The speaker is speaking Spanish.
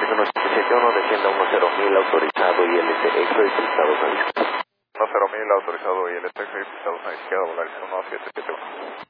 1771, descienda 10.000 autorizado y el extra Estados Unidos. 10.000 autorizado y el Estados Unidos, izquierda, volar 1771.